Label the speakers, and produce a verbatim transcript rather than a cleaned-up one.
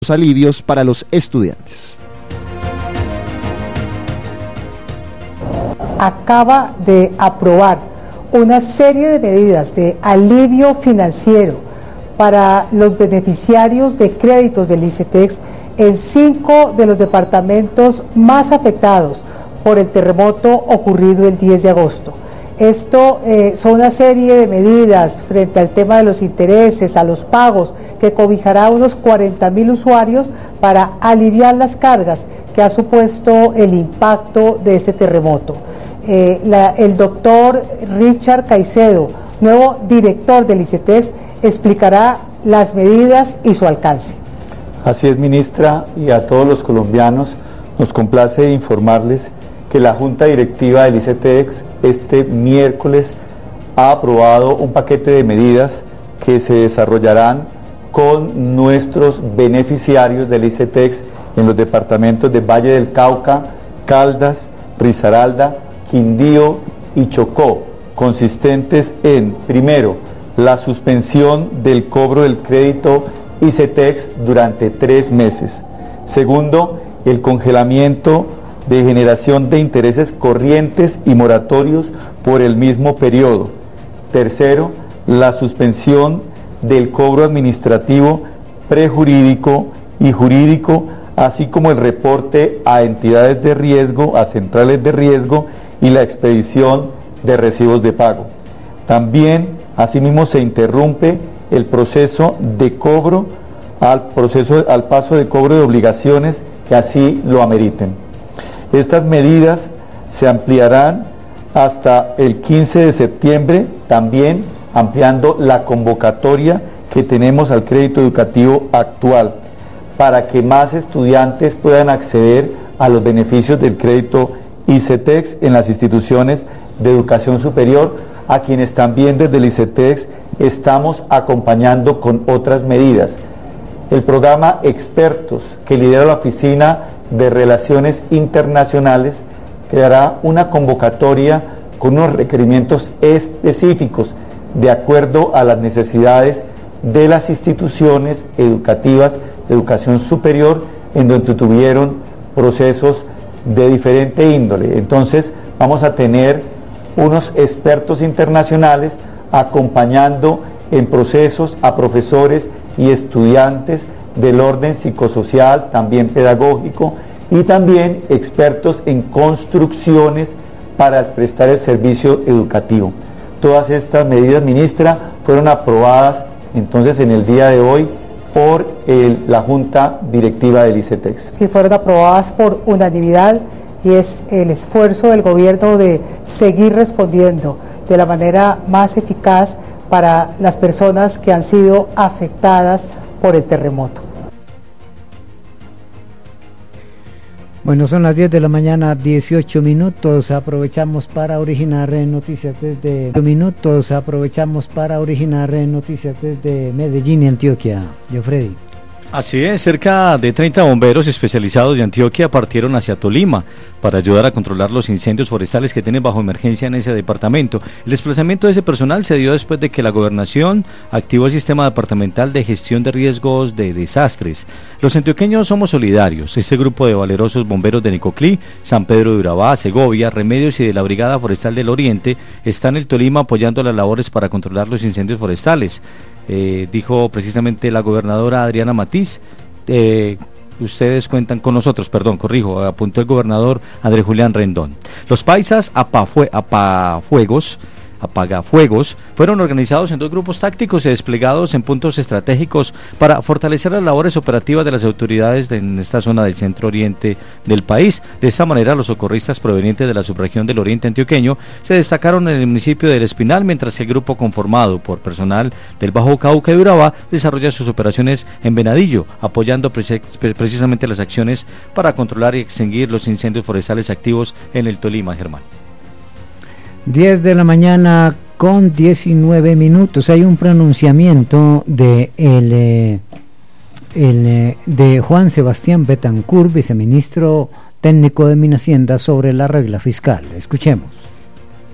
Speaker 1: alivios para los estudiantes.
Speaker 2: Acaba de aprobar una serie de medidas de alivio financiero para los beneficiarios de créditos del ICETEX en cinco de los departamentos más afectados por el terremoto ocurrido el diez de agosto. Esto eh, son una serie de medidas frente al tema de los intereses, a los pagos, que cobijará a unos cuarenta mil usuarios para aliviar las cargas que ha supuesto el impacto de este terremoto. Eh, la, el doctor Richard Caicedo, nuevo director del ICETEX, explicará las medidas y su alcance.
Speaker 3: Así es, ministra, y a todos los colombianos nos complace informarles que la Junta Directiva del ICETEX este miércoles ha aprobado un paquete de medidas que se desarrollarán con nuestros beneficiarios del ICETEX en los departamentos de Valle del Cauca, Caldas, Risaralda, Quindío y Chocó, consistentes en, primero, la suspensión del cobro del crédito ICETEX durante tres meses. Segundo, el congelamiento de generación de intereses corrientes y moratorios por el mismo periodo. Tercero, la suspensión del cobro administrativo prejurídico y jurídico, así como el reporte a entidades de riesgo, a centrales de riesgo y la expedición de recibos de pago. También, asimismo, se interrumpe el proceso de cobro al proceso al paso de cobro de obligaciones que así lo ameriten. Estas medidas se ampliarán hasta el quince de septiembre, también ampliando la convocatoria que tenemos al crédito educativo actual, para que más estudiantes puedan acceder a los beneficios del crédito ICETEX en las instituciones de educación superior, a quienes también desde el ICETEX estamos acompañando con otras medidas. El programa Expertos, que lidera la Oficina de Relaciones Internacionales, creará una convocatoria con unos requerimientos específicos de acuerdo a las necesidades de las instituciones educativas de educación superior en donde tuvieron procesos de diferente índole. Entonces vamos a tener unos expertos internacionales acompañando en procesos a profesores y estudiantes del orden psicosocial, también pedagógico, y también expertos en construcciones para prestar el servicio educativo. Todas estas medidas, ministra, fueron aprobadas entonces en el día de hoy por el, la Junta Directiva del ICETEX.
Speaker 2: Sí, fueron aprobadas por unanimidad y es el esfuerzo del gobierno de seguir respondiendo de la manera más eficaz para las personas que han sido afectadas por el terremoto.
Speaker 4: Bueno, son las diez de la mañana, dieciocho minutos. Aprovechamos para originar noticias desde minutos. Aprovechamos para originar noticias desde Medellín y Antioquia. Yo, Freddy.
Speaker 5: Así es, cerca de treinta bomberos especializados de Antioquia partieron hacia Tolima para ayudar a controlar los incendios forestales que tienen bajo emergencia en ese departamento. El desplazamiento de ese personal se dio después de que la gobernación activó el sistema departamental de gestión de riesgos de desastres. Los antioqueños somos solidarios. Este grupo de valerosos bomberos de Nicoclí, San Pedro de Urabá, Segovia, Remedios y de la Brigada Forestal del Oriente está en el Tolima apoyando las labores para controlar los incendios forestales. Eh, dijo precisamente la gobernadora Adriana Matiz, eh, ustedes cuentan con nosotros, perdón, corrijo, apuntó el gobernador Andrés Julián Rendón. Los paisas apafue, apafuegos, apagafuegos fueron organizados en dos grupos tácticos y desplegados en puntos estratégicos para fortalecer las labores operativas de las autoridades en esta zona del centro oriente del país. De esta manera, los socorristas provenientes de la subregión del oriente antioqueño se destacaron en el municipio del Espinal, mientras que el grupo conformado por personal del Bajo Cauca y Urabá desarrolla sus operaciones en Venadillo, apoyando pre- precisamente las acciones para controlar y extinguir los incendios forestales activos en el Tolima, Germán.
Speaker 4: diez de la mañana con diecinueve minutos. Hay un pronunciamiento de el, eh, el eh, de Juan Sebastián Betancur, viceministro técnico de Minhacienda, sobre la regla fiscal. Escuchemos.